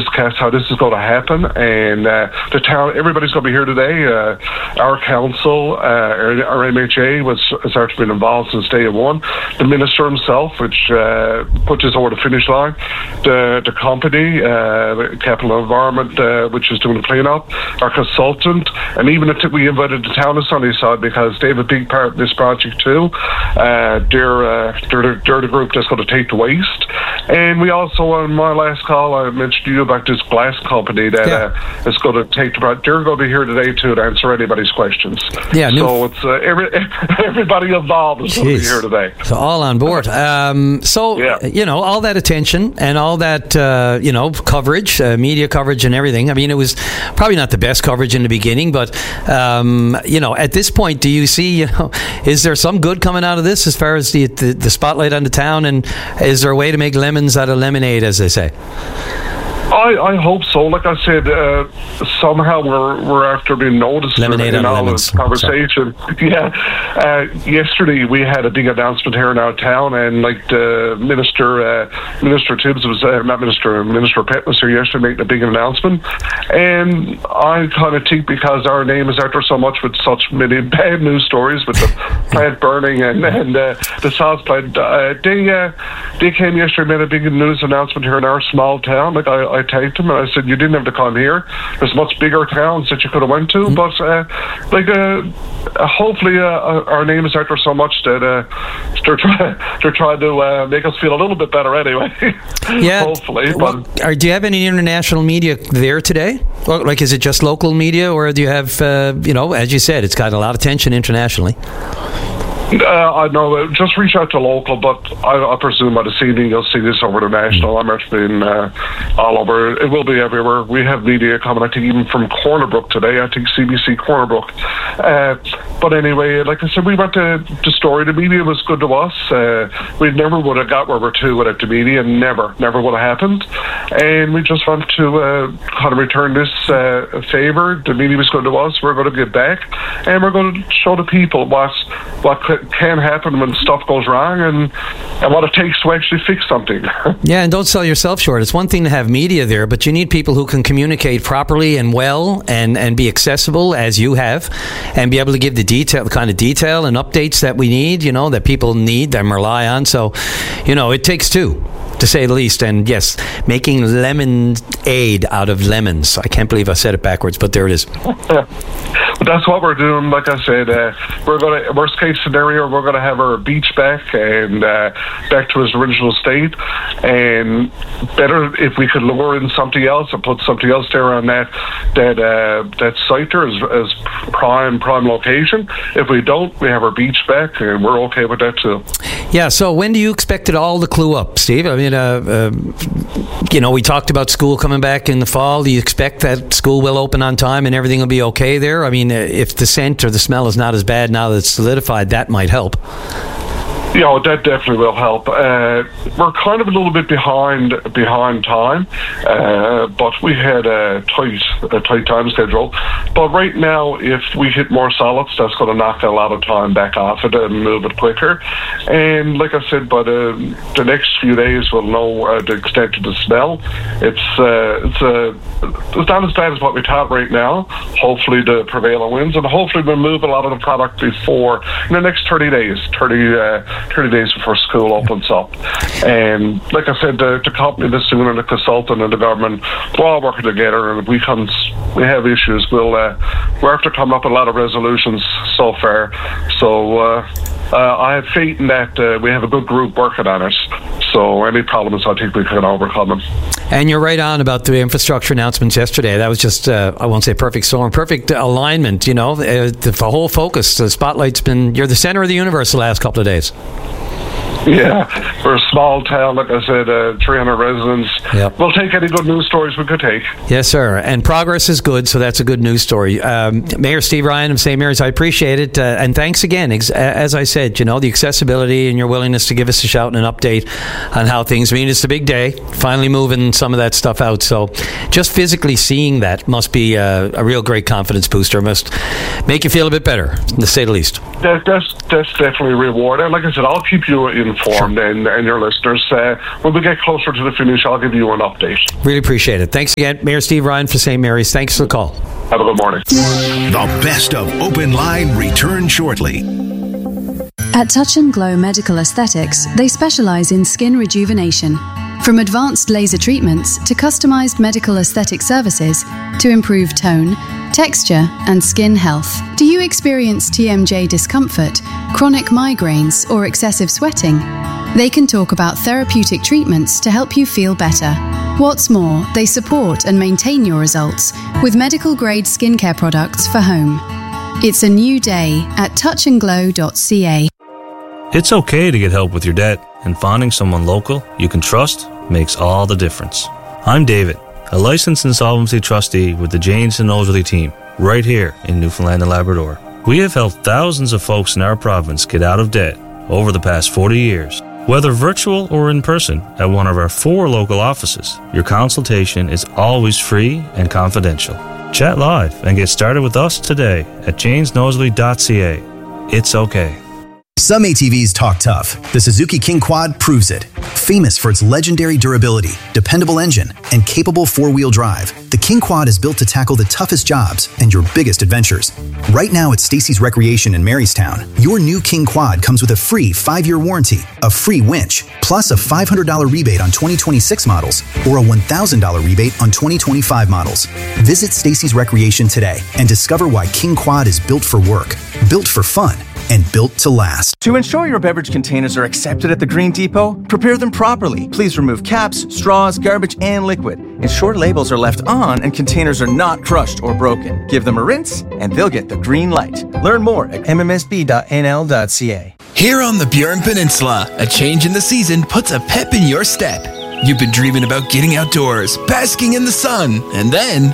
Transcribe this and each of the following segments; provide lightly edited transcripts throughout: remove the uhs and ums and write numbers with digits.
discuss how this is going to happen. And the town, everybody's going to be here today. Our council, our MHA, has actually been involved since day one. The minister himself, which put this over the finish line. The company, Capital Environment, which is doing the clean-up. Our consultant, and even we invited the town of Sunnyside because they have a big part in this project too. They're the group that's going to take the waste. And we also, on my last call, I mentioned to you about this glass company that is going to take the project. They're going to be here today too to answer anybody's questions. Yeah, so it's everybody involved is going to be here today. So all on board. All that attention and all that coverage, media coverage and everything. I mean, it was probably not the best coverage in the beginning, but at this point, do you see, is there some good coming out of this as far as the spotlight on the town, and is there a way to make lemons out of lemonade, as they say? I hope so. Like I said, somehow we're after being noticed in all this conversation. Sorry. Yeah. Yesterday we had a big announcement here in our town, and like the Minister Tibbs was Minister Pett was here yesterday making a big announcement. And I kind of think because our name is out there so much with such many bad news stories with the plant burning and the salt plant, they came yesterday and made a big news announcement here in our small town. Like I thanked them and I said, you didn't have to come here. There's much bigger towns that you could have went to, but hopefully our name is out there so much that they're trying to make us feel a little bit better anyway. Yeah. Hopefully. Do you have any international media there today? Well, like, is it just local media, or do you have, as you said, it's got a lot of attention internationally? I know. Just reach out to local, but I presume by this evening you'll see this over the national. I'm actually all over. It will be everywhere. We have media coming, I think, even from Cornerbrook today. I think CBC Cornerbrook. But anyway, like I said, we went to the story. The media was good to us. We never would have got where we're to without the media. Never would have happened. And we just want to kind of return this favor. The media was good to us. We're going to give back, and we're going to show the people what can happen when stuff goes wrong and what it takes to actually fix something. Yeah, and don't sell yourself short. It's one thing to have media there, but you need people who can communicate properly and well and be accessible as you have, and be able to give the kind of detail and updates that we need, that people need and rely on. So, it takes two, to say the least. And yes, making lemonade out of lemons. I can't believe I said it backwards, but there it is. But that's what we're doing. Like I said, we're going to, worst case scenario, we're going to have our beach back and back to its original state. And better if we could lure in something else and put something else there on that site there as prime location. If we don't, we have our beach back, and we're okay with that too. Yeah. So when do you expect it all to clue up, Steve? I mean, we talked about school coming back in the fall. Do you expect that school will open on time and everything will be okay there? I mean, if the scent or the smell is not as bad now that it's solidified, that might help. That definitely will help. We're kind of a little bit behind time, but we had a tight time schedule. But right now, if we hit more solids, that's going to knock a lot of time back off it and move it quicker. And like I said, by the next few days, we'll know the extent of the smell. It's not as bad as what we thought right now. Hopefully, the prevailing winds, and hopefully we'll move a lot of the product before in the next 30 days. 30 days before school opens up. And like I said, the company, the student, and the consultant, and the government, we're all working together, and if we have issues, we're after coming up with a lot of resolutions so far. So I have faith in that we have a good group working on it. So any problems, I think we can overcome them. And you're right on about the infrastructure announcements yesterday. That was just, I won't say perfect storm, perfect alignment, the whole focus, the spotlight's been, you're the center of the universe the last couple of days. Yeah, we're a small town, like I said, 300 residents. Yep. We'll take any good news stories we could take. Yes, sir. And progress is good, so that's a good news story. Mayor Steve Ryan of St. Mary's, I appreciate it. And thanks again. As I said, the accessibility and your willingness to give us a shout and an update on how things, it's a big day, finally moving some of that stuff out. So just physically seeing that must be a real great confidence booster. Must make you feel a bit better, to say the least. That's definitely rewarding. Like I said, I'll keep you informed and your listeners. When we get closer to the finish, I'll give you an update. Really appreciate it. Thanks again, Mayor Steve Ryan for St. Mary's. Thanks for the call. Have a good morning. The best of Open Line return shortly. At Touch and Glow Medical Aesthetics, they specialize in skin rejuvenation. From advanced laser treatments to customized medical aesthetic services to improve tone, texture, and skin health. Do you experience TMJ discomfort, chronic migraines, or excessive sweating? They can talk about therapeutic treatments to help you feel better. What's more, they support and maintain your results with medical-grade skincare products for home. It's a new day at touchandglow.ca. It's okay to get help with your debt, and finding someone local you can trust makes all the difference. I'm David, a licensed insolvency trustee with the Janes and Nosworthy team, right here in Newfoundland and Labrador. We have helped thousands of folks in our province get out of debt over the past 40 years. Whether virtual or in person at one of our 4 local offices, your consultation is always free and confidential. Chat live and get started with us today at janesnosworthy.ca. It's okay. Some ATVs talk tough. The Suzuki King Quad proves it. Famous for its legendary durability, dependable engine, and capable 4-wheel drive, the King Quad is built to tackle the toughest jobs and your biggest adventures. Right now at Stacy's Recreation in Marystown, your new King Quad comes with a free 5-year warranty, a free winch, plus a $500 rebate on 2026 models or a $1,000 rebate on 2025 models. Visit Stacy's Recreation today and discover why King Quad is built for work, built for fun, and built to last. To ensure your beverage containers are accepted at the Green Depot, prepare them properly. Please remove caps, straws, garbage, and liquid. Ensure labels are left on and containers are not crushed or broken. Give them a rinse and they'll get the green light. Learn more at mmsb.nl.ca. Here on the Burin Peninsula, a change in the season puts a pep in your step. You've been dreaming about getting outdoors, basking in the sun, and then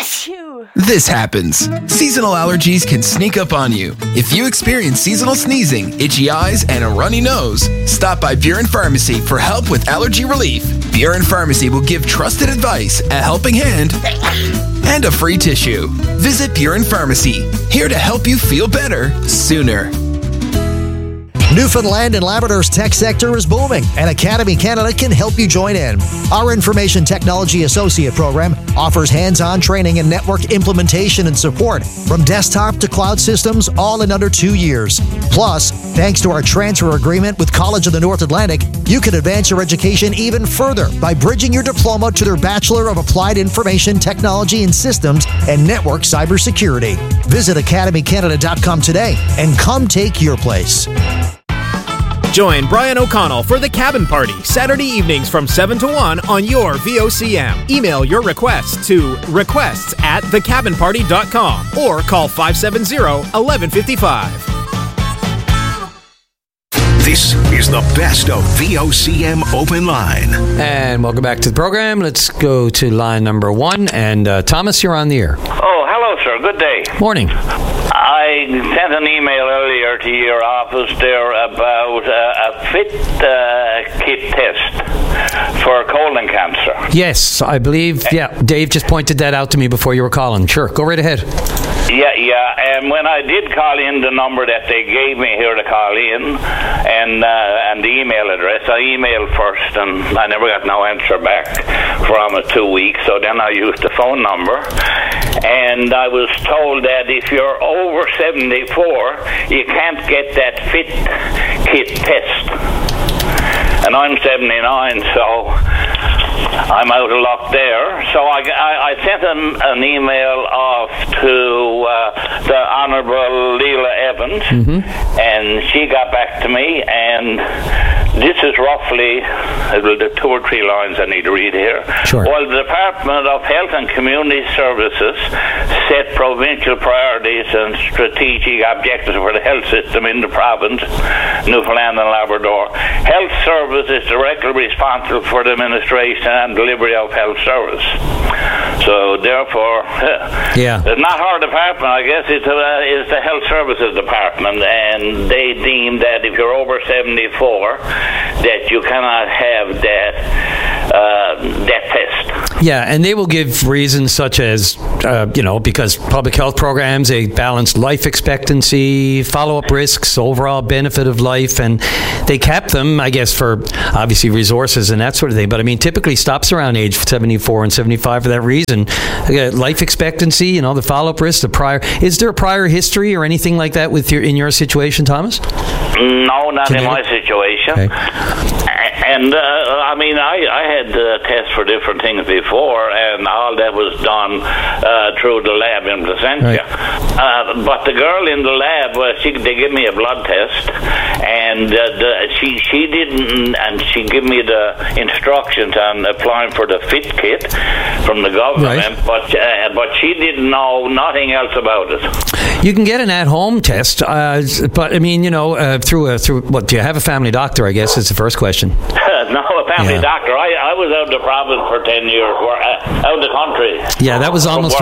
this happens. Seasonal allergies can sneak up on you. If you experience seasonal sneezing, itchy eyes, and a runny nose, stop by Burin Pharmacy for help with allergy relief. Burin Pharmacy will give trusted advice, a helping hand, and a free tissue. Visit Burin Pharmacy, here to help you feel better sooner. Newfoundland and Labrador's tech sector is booming, and Academy Canada can help you join in. Our Information Technology Associate program offers hands-on training and network implementation and support from desktop to cloud systems, all in under 2 years. Plus, thanks to our transfer agreement with College of the North Atlantic, you can advance your education even further by bridging your diploma to their Bachelor of Applied Information Technology and Systems and Network Cybersecurity. Visit academycanada.com today and come take your place. Join Brian O'Connell for The Cabin Party, Saturday evenings from 7 to 1 on your VOCM. Email your requests to requests@thecabinparty.com or call 570-1155. This is the best of VOCM Open Line. And welcome back to the program. Let's go to line number 1. And Thomas, you're on the air. Oh, hello, sir. Good day. Morning. I sent an email earlier to your office there about a fit kit test for colon cancer. Yes, I believe, Dave just pointed that out to me before you were calling. Sure, go right ahead. Yeah, and when I did call in the number that they gave me here to call in and the email address, I emailed first and I never got no answer back for almost 2 weeks, so then I used the phone number and I was told that if you're over 74, you can't get that fit kit test. And I'm 79, so I'm out of luck there. So I sent an email off to the Honourable Leila Evans, and she got back to me, and this is roughly the 2 or 3 lines I need to read here. Sure. While the Department of Health and Community Services set provincial priorities and strategic objectives for the health system in the province, Newfoundland and Labrador, health service is directly responsible for the administration and delivery of health service. So therefore, it's not our department, I guess, it's the Health Services Department, and they deem that if you're over 74, that you cannot have that test. Yeah, and they will give reasons such as, because public health programs, they balance life expectancy, follow-up risks, overall benefit of life, and they cap them, I guess, for obviously resources and that sort of thing. But I mean, typically stops around age 74 and 75 for that reason. Life expectancy, the follow-up risk, is there a prior history or anything like that in your situation, Thomas? No, not in my situation. Okay. And I had tests for different things before, and all that was done through the lab in Placentia. Right. But the girl in the lab, they gave me a blood test, and she didn't, and she gave me the instructions on applying for the Fit Kit from the government, right. But she didn't know nothing else about it. You can get an at-home test, but I mean, through what? Do you have a family doctor? I guess is the first question. No, a family doctor. I was out of the province for 10 years, out of the country. Yeah, that was almost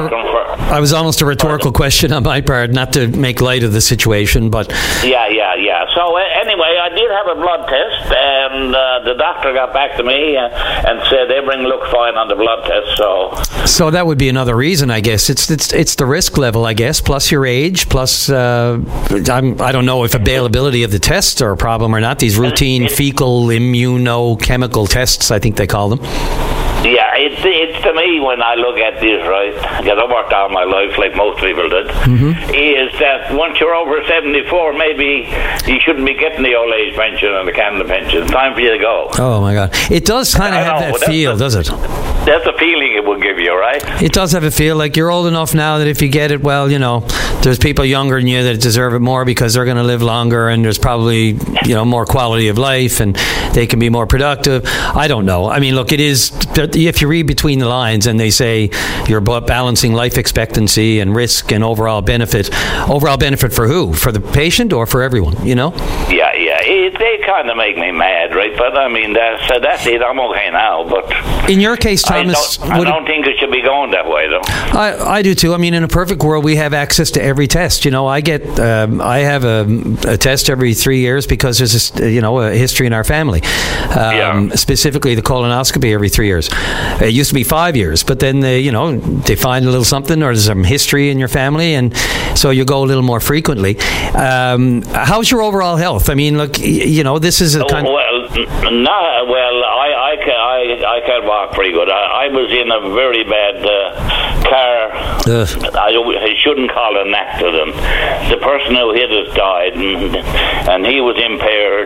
a rhetorical question on my part, not to make light of the situation, but... Yeah. So anyway, I did have a blood test, and the doctor got back to me and said everything looked fine on the blood test, So that would be another reason, I guess. It's the risk level, I guess, plus your age, plus... I don't know if availability of the tests are a problem or not. These routine fecal immunochemical tests, I think they call them. Yeah, it's to me when I look at this, right, because I worked all my life like most people did, is that once you're over 74, maybe you shouldn't be getting the old age pension and the Canada pension. It's time for you to go. Oh, my God. It does kind of have that feel, does it? That's a feeling it will give you, right? It does have a feel like you're old enough now that if you get it, well, there's people younger than you that deserve it more because they're going to live longer, and there's probably, more quality of life, and they can be more productive. I don't know. I mean, look, it is... If you read between the lines and they say you're balancing life expectancy and risk and overall benefit for who? For the patient or for everyone, Yeah. They kind of make me mad, right? But I mean, that's it. I'm okay now. But in your case, Thomas, I don't think it should be going that way, though. I do too. I mean, in a perfect world, we have access to every test. I have a test every 3 years because there's a history in our family. Specifically, the colonoscopy every 3 years. It used to be 5 years, but then they find a little something, or there's some history in your family, and so you go a little more frequently. How's your overall health? I mean, look, this is a kind. I can walk pretty good. I was in a very bad car. I shouldn't call it an accident. The person who hit us died, and he was impaired.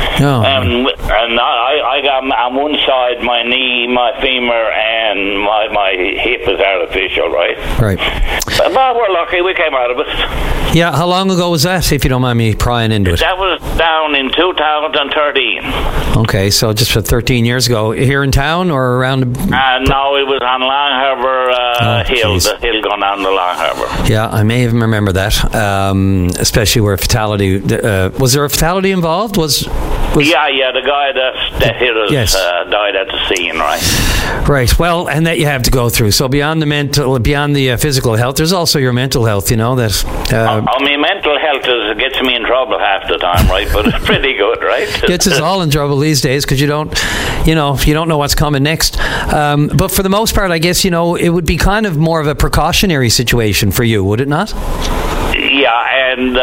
And I got on one side my knee, my femur, and my hip is artificial, right? Right. But we're lucky. We came out of it. Yeah. How long ago was that, if you don't mind me prying into it? That was down in 2013. Okay, so just 13 years ago. Here in town or around? No, it was on Long Harbour Hill, the hill going down the Long Harbour. Yeah, I may even remember that, especially where fatality... was there a fatality involved? Yeah, the guy that hit us died at the scene, right? Right, well, and that you have to go through. So beyond the physical health, there's also your mental health, I mean, mental health gets me in trouble half the time, right? But it's pretty good, right? Gets us all in trouble these days because you don't know what's coming next. But for the most part, I guess, it would be kind of more of a precautionary situation for you, would it not? Yeah, and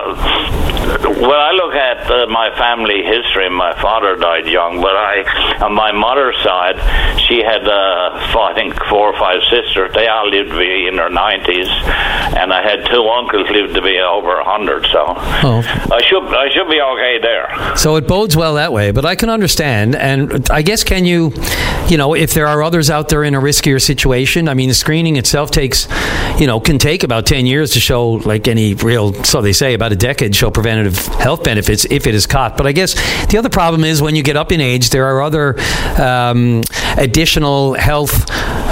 when I look at my family history, my father died young, but on my mother's side, she had, I think, 4 or 5 sisters. They all lived to be in their 90s, and I had 2 uncles lived to be over 100. So I should be okay there. So it bodes well that way, but I can understand, and I guess can you, if there are others out there in a riskier situation, I mean, the screening itself can take about 10 years to show, like any real, so they say, about a decade show preventative health benefits if it is caught. But I guess the other problem is when you get up in age, there are other additional health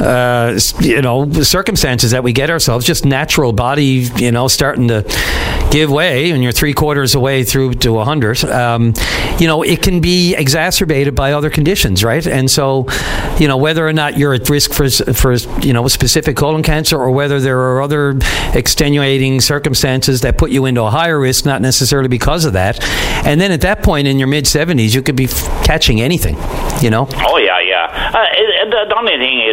circumstances that we get ourselves, just natural body, starting to give way, and you're 3/4 away through to 100. It can be exacerbated by other conditions, right? And so, whether or not you're at risk for specific colon cancer, or whether there are other extenuating circumstances that put you into a higher risk, not necessarily because of that. And then at that point in your mid-70s, you could be catching anything, Oh, yeah. The only thing is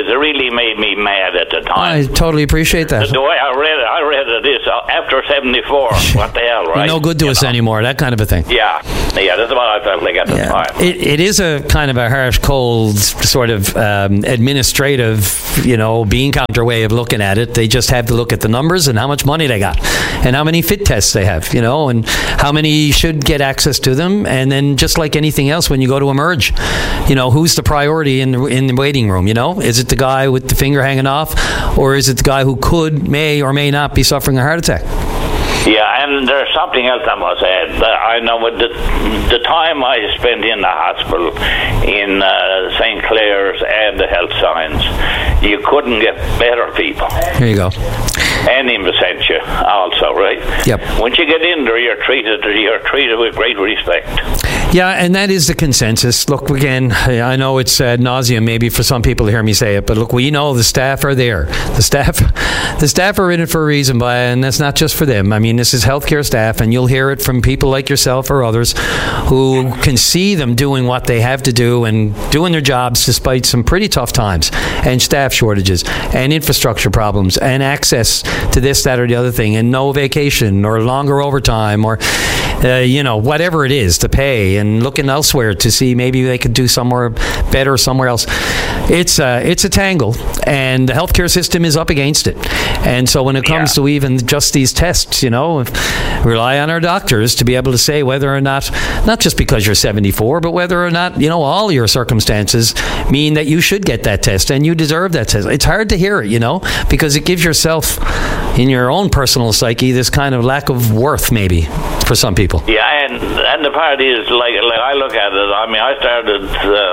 really made me mad at the time. I totally appreciate that. The way I read it is after 74. What the hell, right? No good to us anymore, that kind of a thing. Yeah, that's what I felt like at the time. It is a kind of a harsh, cold, sort of administrative, bean counter way of looking at it. They just have to look at the numbers and how much money they got and how many fit tests they have, and how many should get access to them. And then just like anything else, when you go to emerge, who's the priority in the waiting room? Is it the guy with the finger hanging off, or is it the guy who may or may not be suffering a heart attack? Yeah, and there's something else I must add. I know with the time I spent in the hospital in St. Clair's and the Health Science, you couldn't get better people. There you go. And in Vicentia also, right? Yep. Once you get in there, you're treated with great respect. Yeah, and that is the consensus. Look, again, I know it's ad nauseum maybe for some people to hear me say it, but look, we know the staff are there. The staff are in it for a reason, and that's not just for them. I mean, this is healthcare staff, and you'll hear it from people like yourself or others who can see them doing what they have to do and doing their jobs despite some pretty tough times and staff shortages and infrastructure problems and access to this, that, or the other thing, and no vacation or longer overtime or whatever it is to pay, and looking elsewhere to see maybe they could do somewhere better somewhere else. It's a tangle, and the healthcare system is up against it. And so when it comes to even just these tests, rely on our doctors to be able to say whether or not just because you're 74, but whether or not, all your circumstances mean that you should get that test and you deserve that test. It's hard to hear it, because it gives yourself in your own personal psyche this kind of lack of worth maybe for some people. Yeah, and the part is like I look at it. I mean, I started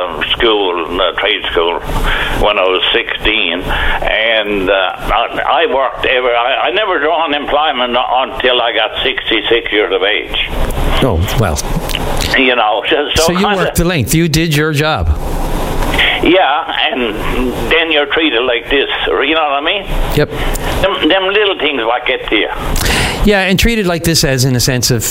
trade school when I was 16, and I worked I never drew unemployment until I got 66 years of age. Oh, well. So you worked the length. You did your job. Yeah, and then you're treated like this. You know what I mean? Yep. Them little things what get to you. Yeah, and treated like this as in a sense of,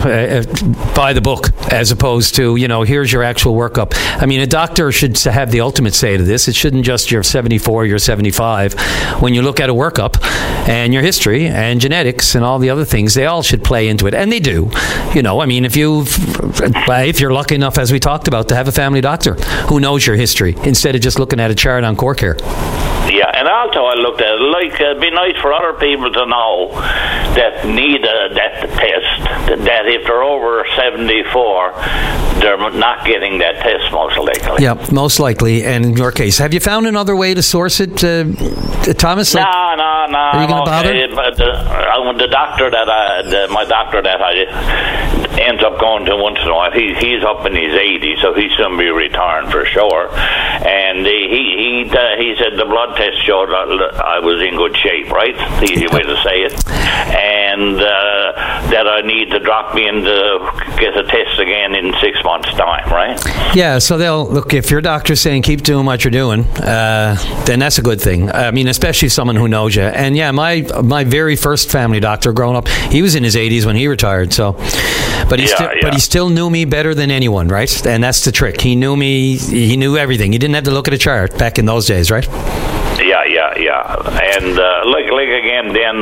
by the book, as opposed to, here's your actual workup. I mean, a doctor should have the ultimate say to this. It shouldn't just you're 74, you're 75. When you look at a workup and your history and genetics and all the other things, they all should play into it. And they do. I mean, if you're lucky enough, as we talked about, to have a family doctor who knows your history instead of just looking at a chart on CoreCare. Yeah, and also I looked at it it'd be nice for other people to know that need that test, that if they're over 74, they're not getting that test most likely. Yeah, most likely. And in your case, have you found another way to source it, Thomas? No. Are you going to bother? The doctor my doctor that I ends up going to once in a while, he's up in his 80s, so he's going to be retiring for sure. And he said the blood test showed I was in good shape, right? The easy way to say it. And that I need to drop me in to get a test again in 6 months' time, right? Yeah, so look, if your doctor's saying keep doing what you're doing, then that's a good thing. I mean, especially someone who knows you. And yeah, my very first family doctor growing up, he was in his 80s when he retired, so... But he still knew me better than anyone, right? And that's the trick. He knew me. He knew everything. He didn't have to look at a chart back in those days, right? Yeah. And like again, then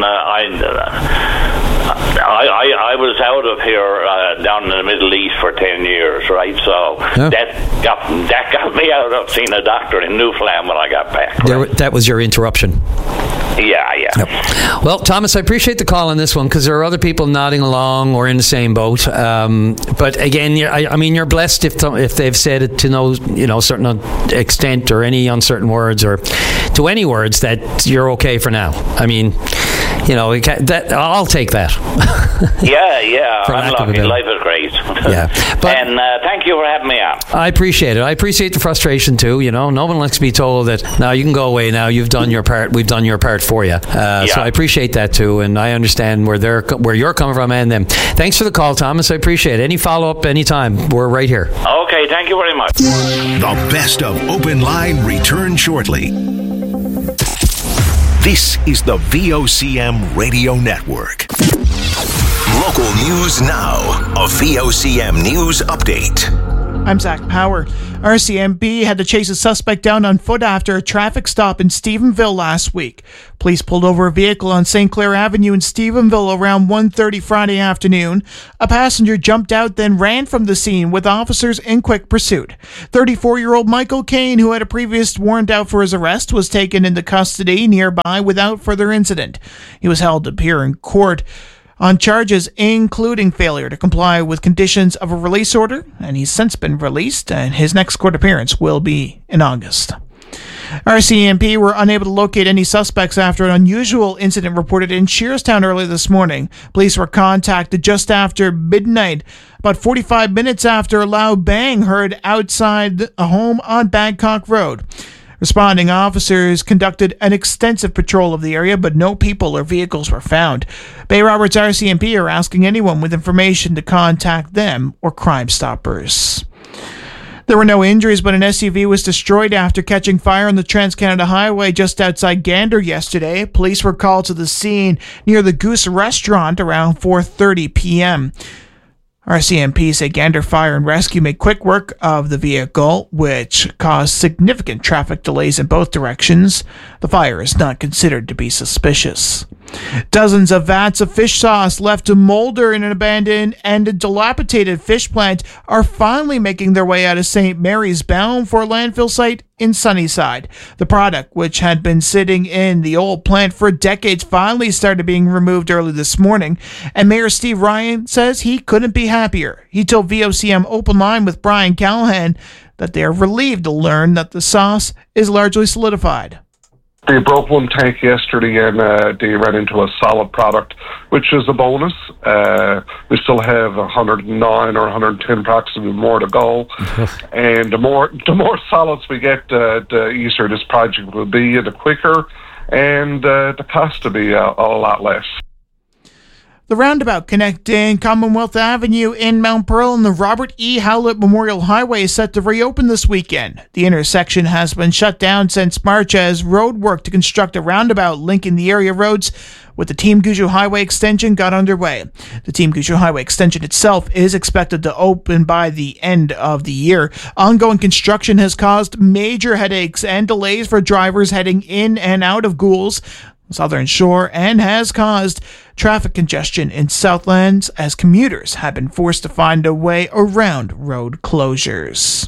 I was out of here down in the Middle East for 10 years, right? So that got me out of seeing a doctor in Newfoundland when I got back. Right? That was your interruption. Yeah. Yep. Well, Thomas, I appreciate the call on this one because there are other people nodding along or in the same boat. But again, I mean, you're blessed if they've said it to no certain extent or any uncertain words or to any words that you're okay for now. I mean, I'll take that. Yeah. I'm lucky. Life is great. Yeah. And thank you for having me on. I appreciate it. I appreciate the frustration too. No one likes to be told that now you can go away. Now you've done your part. We've done your part for you. So I appreciate that too, and I understand where you're coming from and them. Thanks for the call, Thomas. I appreciate it. Any follow up, anytime. We're right here. Okay. Thank you very much. The best of Open Line returns shortly. This is the VOCM Radio Network. Local news now. A VOCM news update. I'm Zach Power. RCMP had to chase a suspect down on foot after a traffic stop in Stephenville last week. Police pulled over a vehicle on St. Clair Avenue in Stephenville around 1:30 Friday afternoon. A passenger jumped out, then ran from the scene with officers in quick pursuit. 34-year-old Michael Kane, who had a previous warrant out for his arrest, was taken into custody nearby without further incident. He was held to appear in court on charges including failure to comply with conditions of a release order, and he's since been released, and his next court appearance will be in August. RCMP were unable to locate any suspects after an unusual incident reported in Shearstown early this morning. Police were contacted just after midnight, about 45 minutes after a loud bang heard outside a home on Badcock Road. Responding officers conducted an extensive patrol of the area, but no people or vehicles were found. Bay Roberts RCMP are asking anyone with information to contact them or Crime Stoppers. There were no injuries, but an SUV was destroyed after catching fire on the Trans-Canada Highway just outside Gander yesterday. Police were called to the scene near the Goose Restaurant around 4:30 p.m. RCMP say Gander Fire and Rescue made quick work of the vehicle, which caused significant traffic delays in both directions. The fire is not considered to be suspicious. Dozens of vats of fish sauce left to molder in an abandoned and dilapidated fish plant are finally making their way out of St. Mary's, bound for a landfill site in Sunnyside. The product, which had been sitting in the old plant for decades, finally started being removed early this morning, and Mayor Steve Ryan says he couldn't be happier. He told VOCM Open Line with Brian Callahan that they are relieved to learn that the sauce is largely solidified. They broke one tank yesterday and they ran into a solid product, which is a bonus. We still have 109 or 110 approximately more to go. And the more solids we get, the easier this project will be, the quicker, and the cost will be a lot less. The roundabout connecting Commonwealth Avenue in Mount Pearl and the Robert E. Howlett Memorial Highway is set to reopen this weekend. The intersection has been shut down since March as road work to construct a roundabout linking the area roads with the Team Gushue Highway extension got underway. The Team Gushue Highway extension itself is expected to open by the end of the year. Ongoing construction has caused major headaches and delays for drivers heading in and out of Goulds, Southern Shore, and has caused traffic congestion in Southlands as commuters have been forced to find a way around road closures.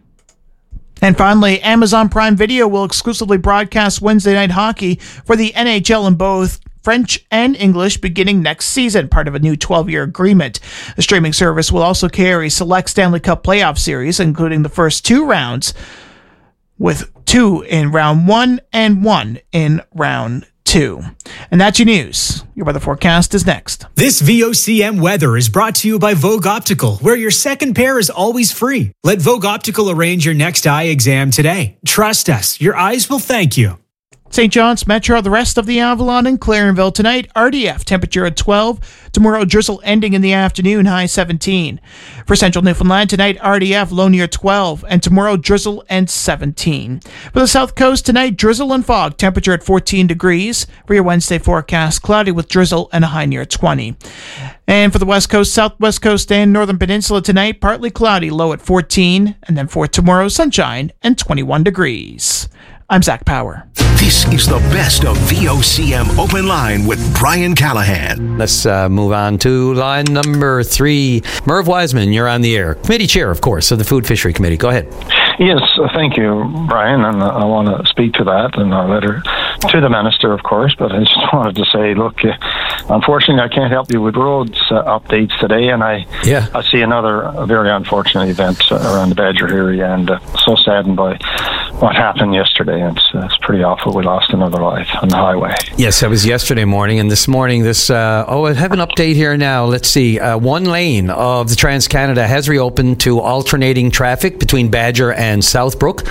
And finally, Amazon Prime Video will exclusively broadcast Wednesday Night Hockey for the NHL in both French and English beginning next season, part of a new 12-year agreement. The streaming service will also carry select Stanley Cup playoff series, including the first two rounds, with 2 in round 1 and 1 in round 2. And that's your news. Your weather forecast is next. This VOCM weather is brought to you by Vogue Optical, where your second pair is always free. Let Vogue Optical arrange your next eye exam today. Trust us, your eyes will thank you. St. John's Metro, the rest of the Avalon and Clarenville tonight. RDF, temperature at 12. Tomorrow, drizzle ending in the afternoon, high 17. For Central Newfoundland tonight, RDF, low near 12. And tomorrow, drizzle and 17. For the South Coast tonight, drizzle and fog, temperature at 14 degrees. For your Wednesday forecast, cloudy with drizzle and a high near 20. And for the West Coast, Southwest Coast, and Northern Peninsula tonight, partly cloudy, low at 14. And then for tomorrow, sunshine and 21 degrees. I'm Zach Power. This is the best of VOCM Open Line with Brian Callahan. Let's move on to line number 3. Merv Wiseman, you're on the air. Committee chair, of course, of the Food Fishery Committee. Go ahead. Yes, thank you, Brian, and I want to speak to that in a letter to the Minister, of course, but I just wanted to say, look, unfortunately, I can't help you with roads updates today, and I see another very unfortunate event around the Badger area, and so saddened by what happened yesterday. It's pretty awful. We lost another life on the highway. Yes, that was yesterday morning, and this morning, I have an update here now. Let's see. One lane of the Trans-Canada has reopened to alternating traffic between Badger and Southbrook.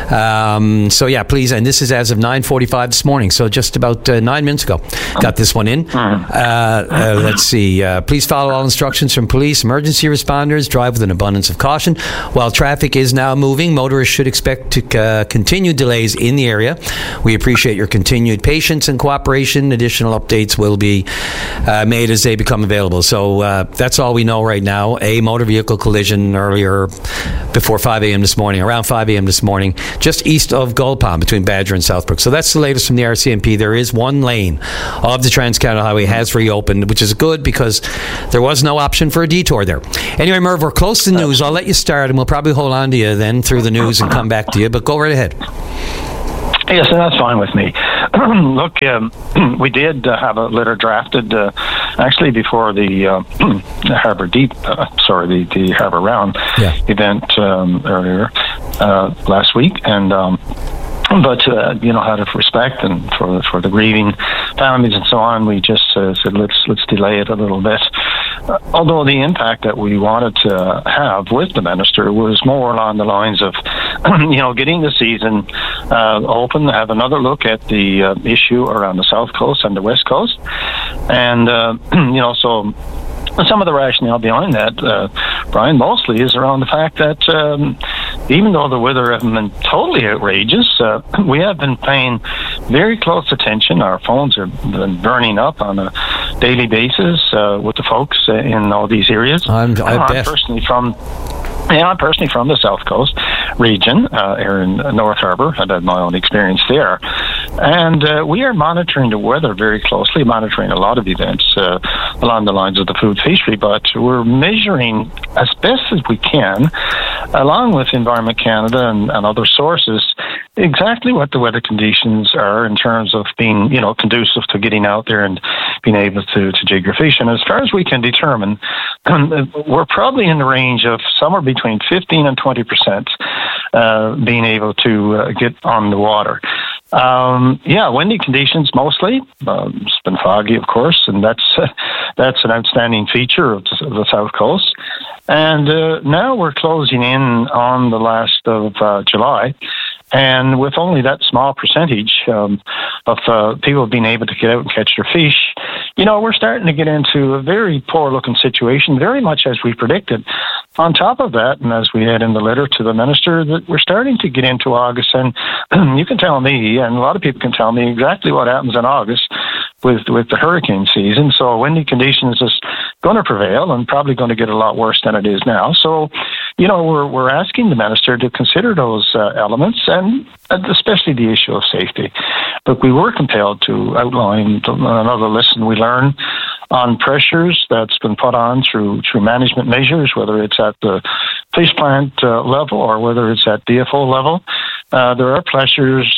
So yeah, please, and this is as of 9:45 this morning, so just about 9 minutes ago. Got this one in. Let's see. Please follow all instructions from police, emergency responders, drive with an abundance of caution. While traffic is now moving, motorists should expect to continued delays in the area. We appreciate your continued patience and cooperation. Additional updates will be made as they become available. So that's all we know right now. A motor vehicle collision earlier before 5 a.m. this morning, around 5 a.m. this morning, just east of Gold Pond between Badger and Southbrook. So that's the latest from the RCMP. There is one lane of the Trans-Canada Highway has reopened, which is good because there was no option for a detour there. Anyway, Merv, we're close to news. I'll let you start, and we'll probably hold on to you then through the news and come back to you, but go right ahead. Yes, and that's fine with me. Look, we did have a letter drafted actually before the Harbour Deep, the Harbour Round event earlier last week, and but out of respect and for the grieving families and so on, we just said let's delay it a little bit. Although the impact that we wanted to have with the minister was more along the lines of, getting the season open, have another look at the issue around the South Coast and the West Coast, and so. Some of the rationale behind that, Brian, mostly is around the fact that even though the weather hasn't been totally outrageous, we have been paying very close attention. Our phones have been burning up on a daily basis with the folks in all these areas. I'm personally from the South Coast region here in North Harbour. I've had my own experience there. And we are monitoring the weather very closely, monitoring a lot of events along the lines of the food fishery, but we're measuring as best as we can, along with Environment Canada and other sources, exactly what the weather conditions are in terms of being, conducive to getting out there and being able to jig your fish. And as far as we can determine, we're probably in the range of somewhere between 15 and 20% being able to get on the water. Windy conditions mostly. It's been foggy, of course, and that's an outstanding feature of the South Coast. And now we're closing in on the last of July. And with only that small percentage of people being able to get out and catch their fish, we're starting to get into a very poor-looking situation, very much as we predicted. On top of that, and as we had in the letter to the minister, that we're starting to get into August, and you can tell me, and a lot of people can tell me exactly what happens in August with the hurricane season. So windy conditions is going to prevail and probably going to get a lot worse than it is now. So, we're asking the minister to consider those elements, and especially the issue of safety. But we were compelled to outline another lesson we learned on pressures that's been put on through management measures, whether it's at the fish plant level or whether it's at DFO level. There are pressures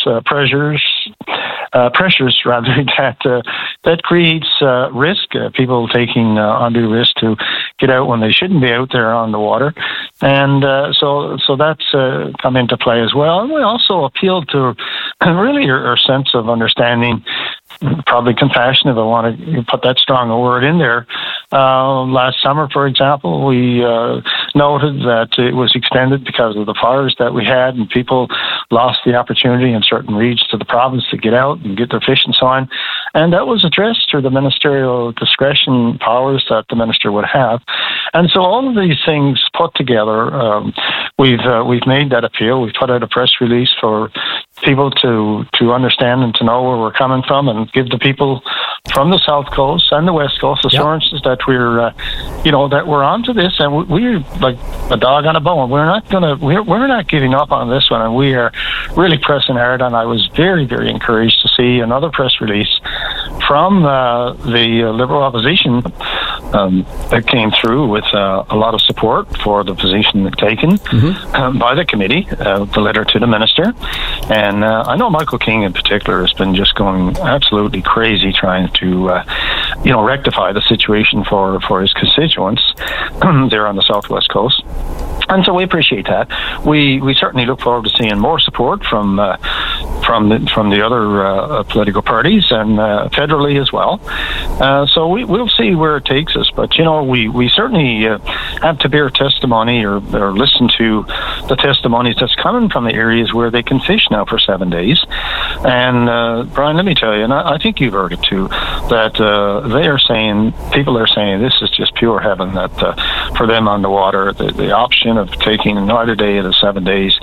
that creates risk, people taking undue risk to get out when they shouldn't be out there on the water. And so that's come into play as well. And we also appealed to really our sense of understanding, probably compassion, if I want to put that strong a word in there. Last summer, for example, we noted that it was extended because of the fires that we had, and people lost the opportunity in certain regions of the province to get out and get their fish and so on. And that was addressed through the ministerial discretion powers that the minister would have. And so all of these things put together, we've made that appeal. We've put out a press release for people to understand and to know where we're coming from, and give the people from the South Coast and the West Coast assurances that we're onto this, and we're like a dog on a bone. We're not giving up on this one, and we are really pressing hard. And I was very, very encouraged to see another press release from the Liberal opposition that came through with a lot of support for the position taken by the committee, the letter to the minister. And I know Michael King in particular has been just going absolutely crazy trying to rectify the situation for his constituents there on the Southwest Coast. And so we appreciate that. We certainly look forward to seeing more support from the other political parties and federally as well. So we'll see where it takes us. But we certainly have to bear testimony or listen to the testimonies that's coming from the areas where they can fish now for 7 days. And Brian, let me tell you, and I think you've heard it too, that people are saying this is just pure heaven. That for them on the water, the option of taking another day of the 7 days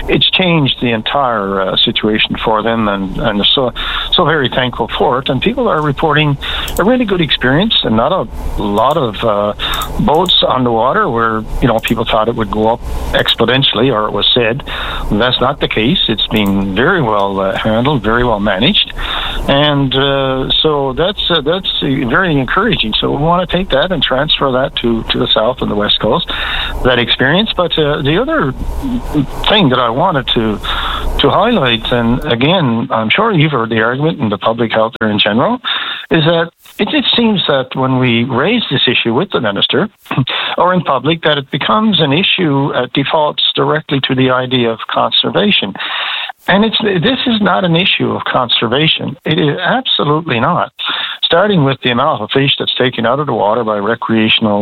it's changed the entire situation for them, and they're so very thankful for it. And people are reporting a really good experience, and not a lot of boats on the water where people thought it would go up exponentially, or it was said. That's not the case. It's been very well handled, very well managed, and so that's very encouraging. So we want to take that and transfer that to the south and the west coast, that experience. But the other thing that I wanted to highlight, and again, I'm sure you've heard the argument in the public out there in general, is that it seems that when we raise this issue with the minister or in public, that it becomes an issue that defaults directly to the idea of conservation. And this is not an issue of conservation. It is absolutely not. Starting with the amount of fish that's taken out of the water by recreational,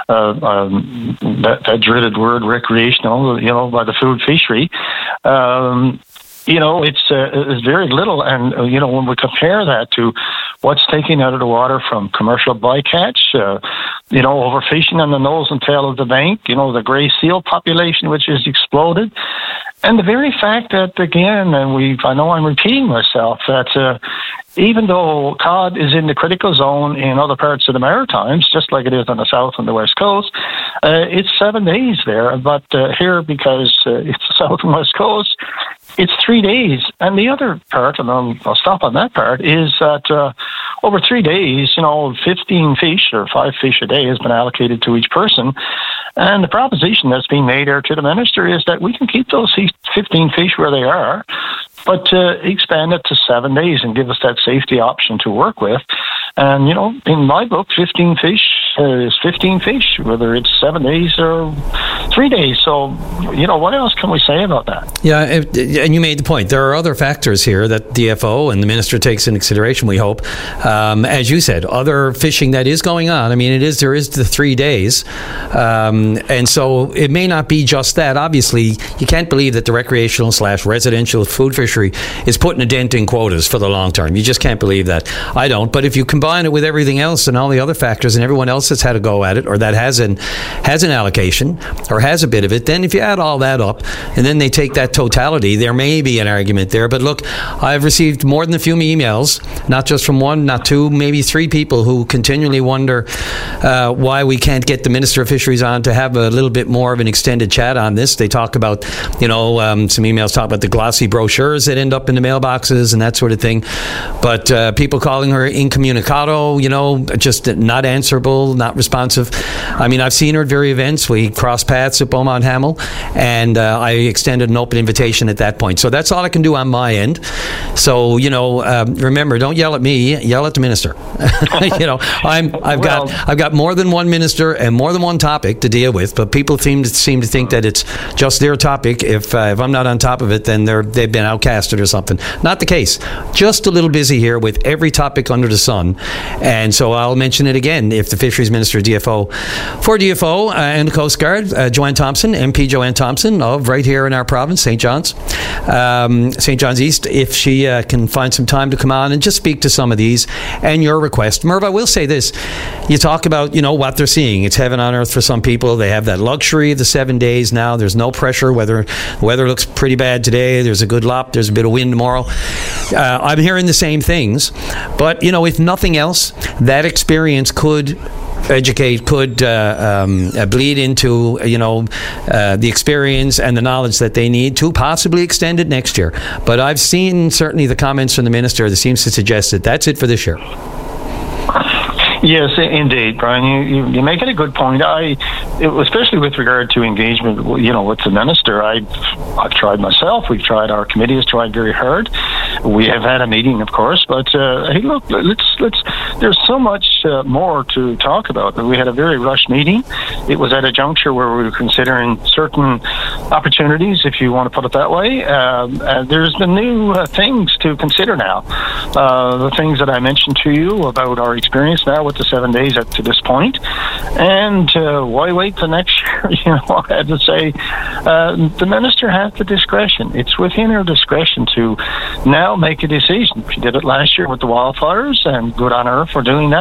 that dreaded word, recreational, by the food fishery. It's very little. And, when we compare that to what's taken out of the water from commercial bycatch, overfishing on the nose and tail of the bank, the gray seal population, which has exploded. And the very fact that, again, I know I'm repeating myself, that even though cod is in the critical zone in other parts of the Maritimes, just like it is on the south and the west coast, it's 7 days there. But here, because it's the south and west coast, it's 3 days. And the other part, and I'll stop on that part, is that over 3 days, 15 fish or 5 fish a day has been allocated to each person. And the proposition that's being made here to the minister is that we can keep those 15 fish where they are, but expand it to 7 days and give us that safety option to work with. And, in my book, 15 fish is 15 fish, whether it's 7 days or 3 days. So, what else can we say about that? Yeah, and you made the point. There are other factors here that DFO and the minister takes into consideration, we hope. As you said, other fishing that is going on. I mean, there is the 3 days. And so it may not be just that. Obviously, you can't believe that the recreational/residential food fishery is putting a dent in quotas for the long term. You just can't believe that. I don't. But if you combine it with everything else and all the other factors and everyone else that's had a go at it, or that has an allocation or has a bit of it, then if you add all that up and then they take that totality, there may be an argument there. But look, I've received more than a few emails, not just from one, not two, maybe 3 people who continually wonder why we can't get the Minister of Fisheries on to have a little bit more of an extended chat on this. They talk about, some emails talk about the glossy brochures that end up in the mailboxes and that sort of thing. But people calling her incommunicado, just not answerable, not responsive. I mean, I've seen her at various events. We crossed paths at Beaumont Hamel, and I extended an open invitation at that point. So that's all I can do on my end. So, remember, don't yell at me, yell at the minister. I've got more than one minister and more than one topic to deal with, but people seem to think that it's just their topic. If I'm not on top of it, then they've been outcasted or something. Not the case. Just a little busy here with every topic under the sun. And so I'll mention it again. If the Fisheries Minister for DFO and the Coast Guard, Joanne Thompson, MP Joanne Thompson of right here in our province, St. John's East, if she can find some time to come on and just speak to some of these and your request. Merv, I will say this. You talk about, what they're seeing. It's heaven on earth for some people. They have that luxury of the 7 days now. There's no pressure. The weather looks pretty bad today. There's a good lop. There's a bit of wind tomorrow. I'm hearing the same things. But, if nothing else, that experience could bleed into the experience and the knowledge that they need to possibly extend it next year. But I've seen certainly the comments from the minister that seems to suggest that that's it for this year. Yes, indeed, Brian. You're making a good point. Especially with regard to engagement, with the minister, I've tried myself. We've tried. Our committee has tried very hard. We have had a meeting, of course, but hey, look, let's. There's so much more to talk about. We had a very rushed meeting. It was at a juncture where we were considering certain opportunities, if you want to put it that way. There's the new things to consider now. The things that I mentioned to you about our experience now with the 7 days up to this point, and why wait till next year? I had to say, the minister has the discretion. It's within her discretion to now make a decision. She did it last year with the wildfires, and good on her for doing that.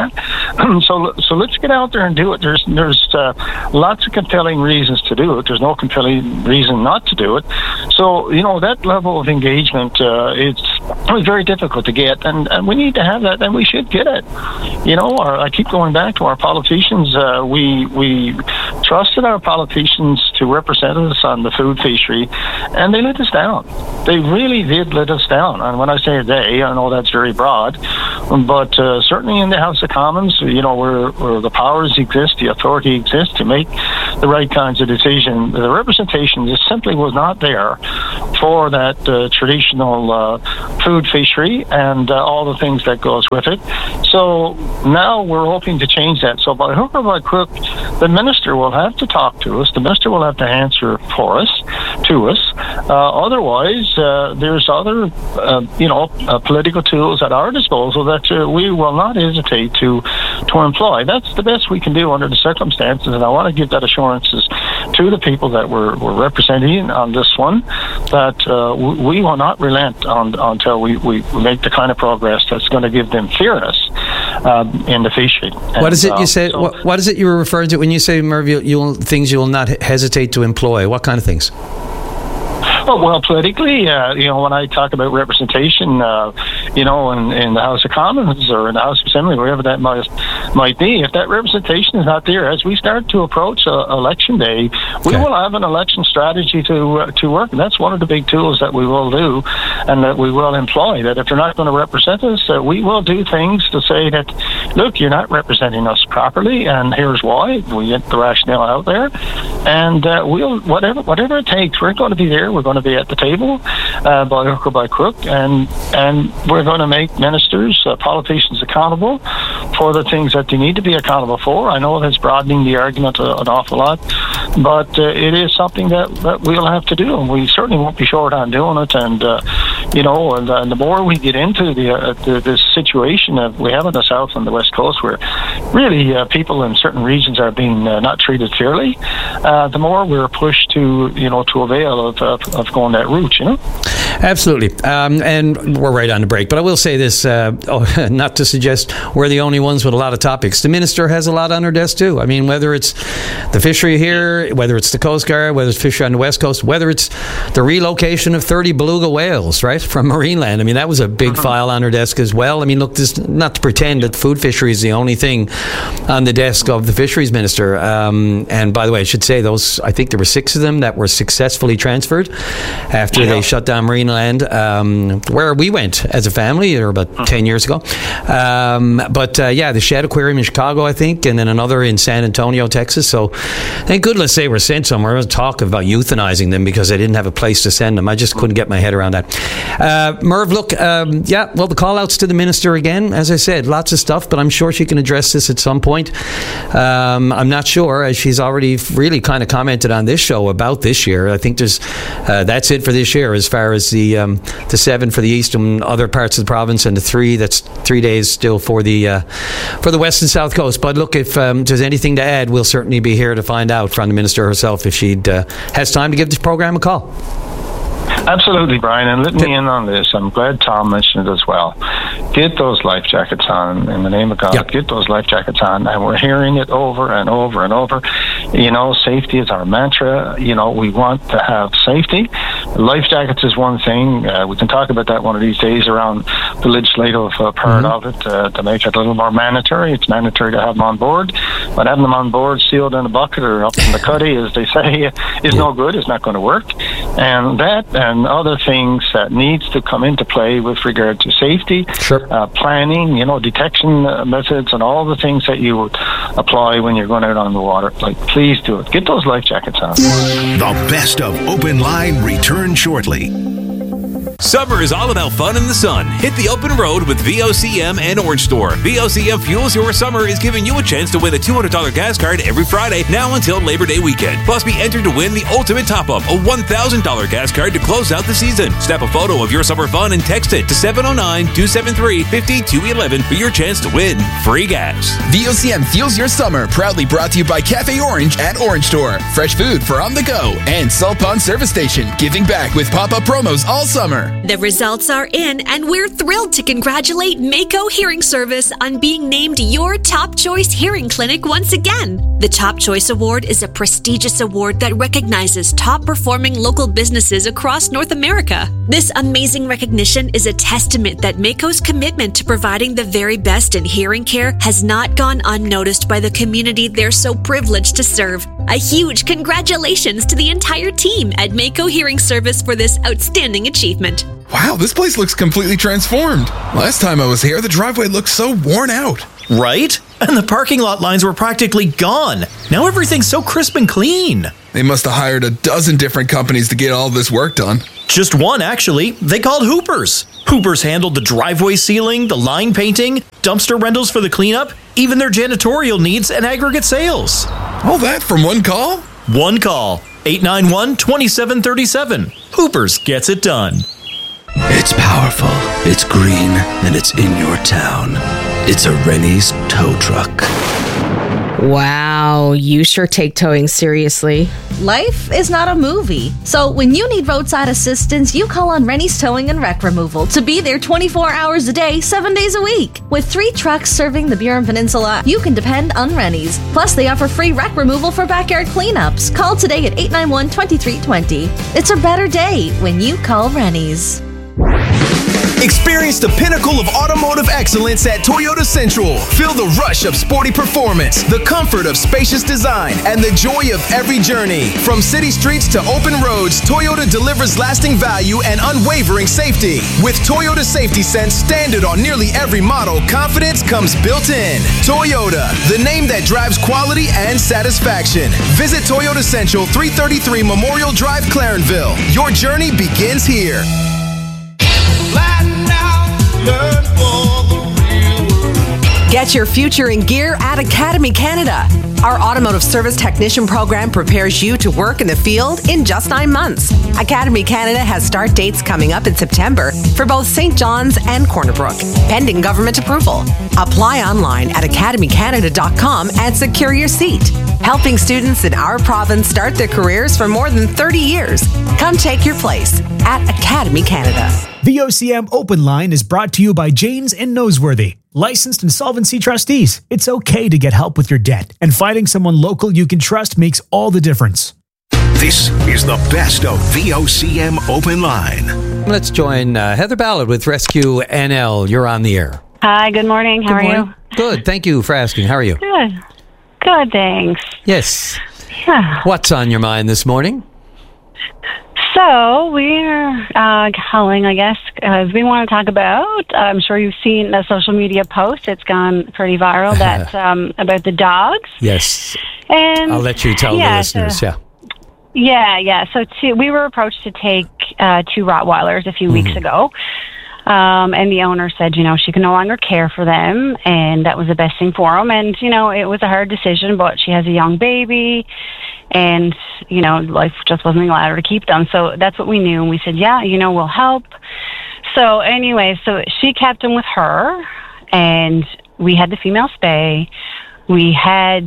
So let's get out there and do it. There's lots of compelling reasons to do it. There's no compelling reason not to do it. So, that level of engagement, it's very difficult to get, and we need to have that, and we should get it. I keep going back to our politicians. We trusted our politicians to represent us on the food fishery, and they let us down. They really did let us down. And when I say they, I know that's very broad, but certainly in the House of Commons, where the powers exist, the authority exists to make the right kinds of decisions, the representation just simply was not there for that traditional food fishery and all the things that goes with it. So now we're hoping to change that. So by hook or by crook, the minister will have to talk to us. The minister will have to answer for us, to us. Otherwise, there's other, political tools at our disposal that we will not hesitate to employ. That's the best we can do under the circumstances, and I want to give that assurances to the people that we're representing on this one, that we will not relent until we make the kind of progress that's going to give them fairness in the fishery. What is it you say? What is it you were referring to when you say, Merv, things you will not hesitate to employ? What kind of things? Well, politically, when I talk about representation, in the House of Commons or in the House of Assembly, wherever that might be, if that representation is not there, as we start to approach election day, we will have an election strategy to work. And that's one of the big tools that we will do and that we will employ, that if they're not going to represent us, we will do things to say that, look, you're not representing us properly, and here's why. We get the rationale out there, and we'll, whatever it takes, we're going to be there. We're going to be at the table by hook or by crook, and we're going to make ministers, politicians accountable for the things that they need to be accountable for. I know that's broadening the argument an awful lot, but it is something that we'll have to do, and we certainly won't be short on doing it. And and the more we get into this situation that we have in the South and the West Coast, where really people in certain regions are being not treated fairly, the more we're pushed to avail of going that route, Absolutely. And we're right on the break. But I will say this, not to suggest we're the only ones with a lot of topics. The minister has a lot on her desk, too. I mean, whether it's the fishery here, whether it's the Coast Guard, whether it's fishery on the West Coast, whether it's the relocation of 30 beluga whales, right, from Marineland. I mean, that was a big file on her desk as well. I mean, look, this, not to pretend that food fishery is the only thing on the desk of the fisheries minister. And by the way, I should say I think there were 6 of them that were successfully transferred after they shut down Marineland, where we went as a family, or about 10 years ago. The Shedd Aquarium in Chicago, I think, and then another in San Antonio, Texas. So thank goodness they were sent somewhere. I was talking about euthanizing them because I didn't have a place to send them. I just couldn't get my head around that. Merv, look, the call-outs to the minister again, as I said, lots of stuff, but I'm sure she can address this at some point. I'm not sure, as she's already really kind of commented on this show about this year. I think there's that's it for this year as far as the 7 for the east and other parts of the province, and the 3, that's 3 days still for the west and south coast. But look, if there's anything to add, we'll certainly be here to find out from the minister herself if she has time to give this program a call. Absolutely, Brian, and let me in on this. I'm glad Tom mentioned it as well. Get those life jackets on, in the name of God. Yep. Get those life jackets on, and we're hearing it over and over and over. Safety is our mantra. We want to have safety. Life jackets is one thing. We can talk about that one of these days around the legislative part of it to make it a little more mandatory. It's mandatory to have them on board, but having them on board sealed in a bucket or up in the cuddy, as they say, is no good. It's not going to work. And that and other things that needs to come into play with regard to safety, planning, detection methods, and all the things that you would apply when you're going out on the water. Please do it. Get those life jackets on. The best of Open Line returns shortly. Summer is all about fun in the sun. Hit the open road with VOCM and Orange Store. VOCM Fuels Your Summer is giving you a chance to win a $200 gas card every Friday, now until Labor Day weekend. Plus, be entered to win the ultimate top-up, a $1,000 gas card to close out the season. Snap a photo of your summer fun and text it to 709-273-5211 for your chance to win free gas. VOCM Fuels Your Summer, proudly brought to you by Cafe Orange at Orange Store. Fresh food for on the go. And Salt Pond Service Station, giving back with pop-up promos all summer. The results are in, and we're thrilled to congratulate Mako Hearing Service on being named your Top Choice Hearing Clinic once again. The Top Choice Award is a prestigious award that recognizes top-performing local businesses across North America. This amazing recognition is a testament that Mako's commitment to providing the very best in hearing care has not gone unnoticed by the community they're so privileged to serve. A huge congratulations to the entire team at Mako Hearing Service for this outstanding achievement. Wow, this place looks completely transformed. Last time I was here, the driveway looked so worn out. Right? And the parking lot lines were practically gone. Now everything's so crisp and clean. They must have hired a dozen different companies to get all this work done. Just one, actually. They called Hoopers. Hoopers handled the driveway sealing, the line painting, dumpster rentals for the cleanup, even their janitorial needs and aggregate sales. All that from one call? One call. 891-2737. Hoopers gets it done. It's powerful, it's green, and it's in your town. It's a Rennie's tow truck. Wow, you sure take towing seriously. Life is not a movie. So when you need roadside assistance, you call on Rennie's Towing and Wreck Removal to be there 24 hours a day, 7 days a week. With 3 trucks serving the Burin Peninsula, you can depend on Rennie's. Plus, they offer free wreck removal for backyard cleanups. Call today at 891-2320. It's a better day when you call Rennie's. Experience the pinnacle of automotive excellence at Toyota Central. Feel the rush of sporty performance, the comfort of spacious design, and the joy of every journey. From city streets to open roads, Toyota delivers lasting value and unwavering safety. With Toyota Safety Sense standard on nearly every model, confidence comes built in. Toyota, the name that drives quality and satisfaction. Visit Toyota Central, 333 Memorial Drive, Clarenville. Your journey begins here. Get your future in gear at Academy Canada. Our automotive service technician program prepares you to work in the field in just 9 months. Academy Canada has start dates coming up in September for both St. John's and Corner Brook, pending government approval. Apply online at academycanada.com and secure your seat. Helping students in our province start their careers for more than 30 years. Come take your place at Academy Canada. VOCM Open Line is brought to you by Janes and Noseworthy, licensed insolvency trustees. It's okay to get help with your debt, and finding someone local you can trust makes all the difference. This is the best of VOCM Open Line. Let's join Heather Ballard with Rescue NL. You're on the air. Hi, good morning. How are you? Good. Thank you for asking. How are you? Good. Good, thanks. Yes. Yeah. What's on your mind this morning? So we're calling, I guess, because we want to talk about, I'm sure you've seen a social media post. It's gone pretty viral. That's about the dogs. Yes. And I'll let you tell the listeners, Yeah. So we were approached to take 2 Rottweilers a few weeks ago. And the owner said, she could no longer care for them, and that was the best thing for them. And, it was a hard decision, but she has a young baby, and, life just wasn't allowed her to keep them. So that's what we knew, and we said, we'll help. So anyway, so she kept them with her, and we had the female spay. We had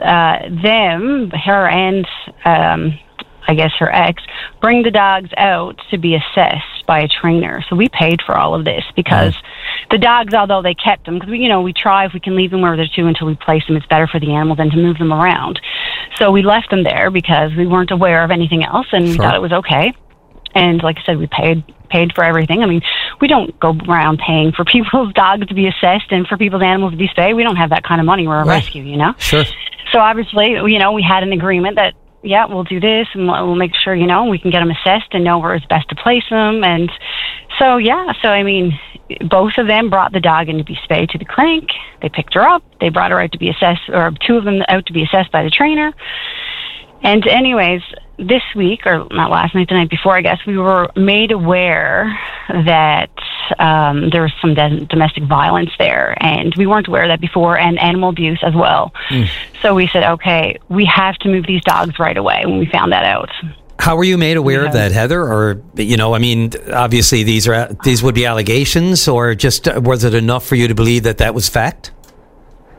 her and I guess her ex, bring the dogs out to be assessed by a trainer. So we paid for all of this because the dogs, although they kept them, because we try, if we can leave them where they're to until we place them, it's better for the animal than to move them around. So we left them there because we weren't aware of anything else, and we thought it was okay. And like I said, we paid for everything. I mean, we don't go around paying for people's dogs to be assessed and for people's animals to be spayed. We don't have that kind of money. We're a rescue, Sure. So obviously, we had an agreement that, we'll do this, and we'll make sure, we can get them assessed and know where it's best to place them. And so, both of them brought the dog in to be spayed to the clinic. They picked her up. They brought her out to be assessed, or 2 of them out to be assessed by the trainer. And anyways, this week, or not last night, the night before, I guess, we were made aware that there was some domestic violence there, and we weren't aware of that before, and animal abuse as well. So we said, okay, we have to move these dogs right away when we found that out. How were you made aware of that, Heather? Or, obviously these would be allegations, or just was it enough for you to believe that was fact?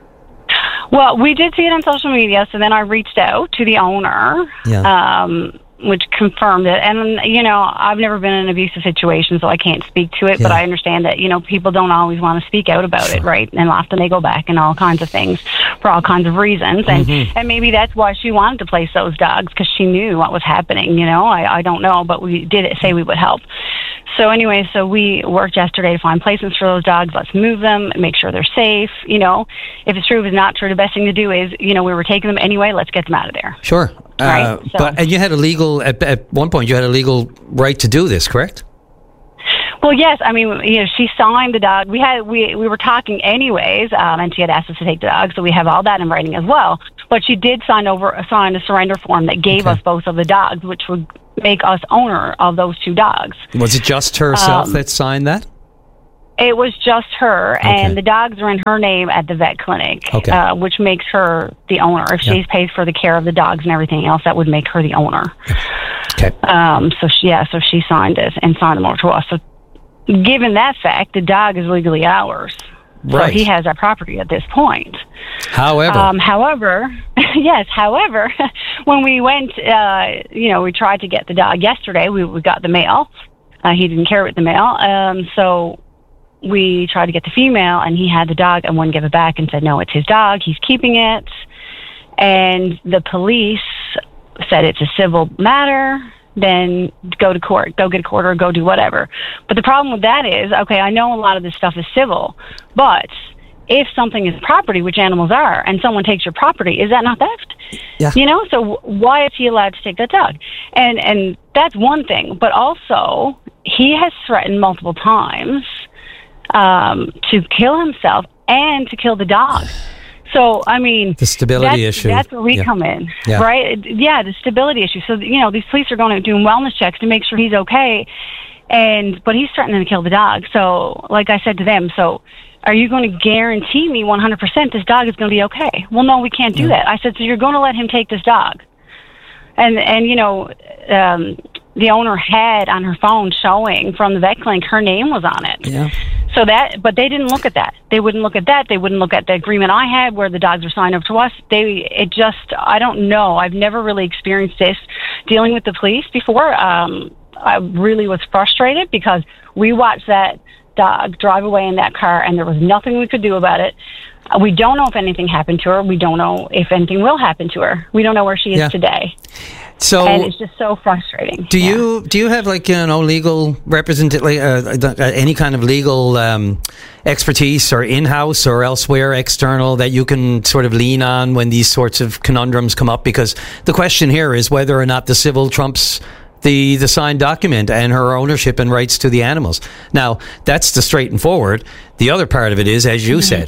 Well, we did see it on social media, so then I reached out to the owner. confirmed it. And, I've never been in an abusive situation, so I can't speak to it, but I understand that, people don't always want to speak out about it, right? And often they go back and all kinds of things for all kinds of reasons. And maybe that's why she wanted to place those dogs, because she knew what was happening, I don't know, but we did say we would help. So anyway, we worked yesterday to find placements for those dogs. Let's move them, make sure they're safe. If it's true, if it's not true, the best thing to do is, we were taking them anyway, let's get them out of there. Sure. Right? And you had at one point, you had a legal right to do this, correct? Well, yes. I mean, she signed the dog. We were talking anyways, and she had asked us to take the dog, so we have all that in writing as well. But she did sign a surrender form that gave us both of the dogs, which would make us owner of those two dogs. Was it just herself that signed that? It was just her, and the dogs are in her name at the vet clinic, which makes her the owner. If she pays for the care of the dogs and everything else, that would make her the owner. Okay. So she signed it and signed them over to us. So, given that fact, the dog is legally ours. Right. So he has our property at this point. However, yes. However, when we went, we tried to get the dog yesterday. We got the male. He didn't care with the male, so we tried to get the female, and he had the dog and wouldn't give it back and said, no, it's his dog. He's keeping it. And the police said it's a civil matter. Then go to court, go get a court, or go do whatever. But the problem with that is, I know a lot of this stuff is civil, but if something is property, which animals are, and someone takes your property, is that not theft? Yeah. So why is he allowed to take that dog? And that's one thing. But also, he has threatened multiple times to kill himself and to kill the dog. So, I mean, the stability issue. That's where we come in, right? Yeah, the stability issue. So, these police are going and doing wellness checks to make sure he's okay, but he's threatening to kill the dog. So, like I said to them, are you going to guarantee me 100% this dog is going to be okay? Well, no, we can't do that. I said, so you're going to let him take this dog? And the owner had on her phone showing from the vet clinic, her name was on it. Yeah. But they didn't look at that. They wouldn't look at that. They wouldn't look at the agreement I had where the dogs were signed over to us. I don't know. I've never really experienced this dealing with the police before. I really was frustrated because we watched that dog drive away in that car and there was nothing we could do about it. We don't know if anything happened to her. We don't know if anything will happen to her. We don't know where she is today. So, and it's just so frustrating. Do you have legal any kind of legal expertise or in-house or elsewhere external that you can sort of lean on when these sorts of conundrums come up? Because the question here is whether or not the civil trumps the signed document and her ownership and rights to the animals. Now, that's the straight and forward. The other part of it is, as you said,